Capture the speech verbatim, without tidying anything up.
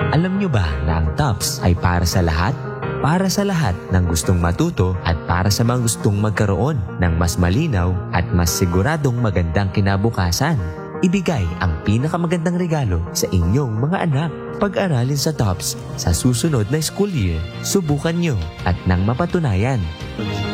Alam nyo ba na ang TOPS ay para sa lahat? Para sa lahat ng gustong matuto at para sa mga gustong magkaroon ng mas malinaw at mas siguradong magandang kinabukasan. Ibigay ang pinakamagandang regalo sa inyong mga anak. Pag-aralin sa TOPS sa susunod na school year. Subukan nyo at nang mapatunayan.